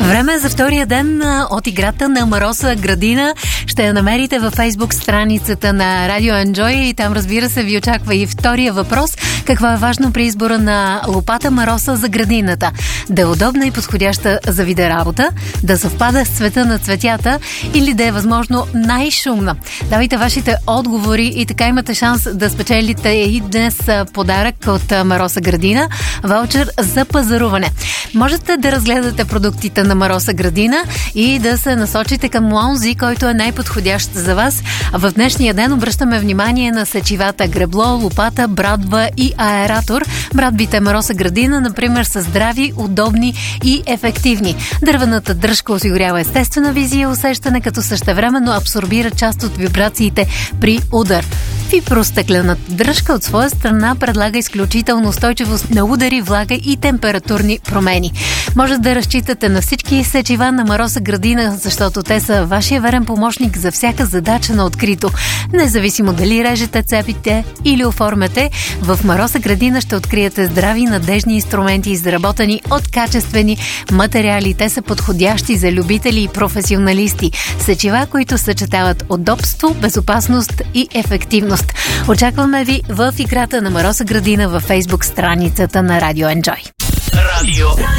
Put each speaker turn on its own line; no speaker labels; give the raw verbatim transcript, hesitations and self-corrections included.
Време за втория ден от играта на Мароса Градина. Ще я намерите във Фейсбук страницата на Радио Enjoy и там, разбира се, ви очаква и втория въпрос. Какво е важно при избора на лопата Мароса за градината? Да е удобна и подходяща за вида работа, да съвпада с цвета на цветята или да е възможно най-шумна. Давайте вашите отговори и така имате шанс да спечелите и днес подарък от Мароса Градина, ваучер за пазаруване. Можете да разгледате продуктите на Мароса Градина и да се насочите към онзи, който е най-подходящ за вас. В днешния ден обръщаме внимание на сечивата гребло, лопата, брадва и аератор. Брадвите Мароса Градина, например, са здрави, удобни и ефективни. Дървената дръжка осигурява естествена визия и усещане, като същевременно абсорбира част от вибрациите при удар. Фибростъклената дръжка от своя страна предлага изключително устойчивост на удари, влага и температурни промени. Може да разчитате на всички сечива на Мароса Градина, защото те са вашия верен помощник за всяка задача на открито. Независимо дали режете, цепите или оформяте, в Мароса Градина ще откриете здрави, надежни инструменти, изработени от качествени материали. Те са подходящи за любители и професионалисти. Сечива, които съчетават удобство, безопасност и ефективност. Очакваме ви в играта на Мароса Градина във Фейсбук страницата на Радио Enjoy.
Радио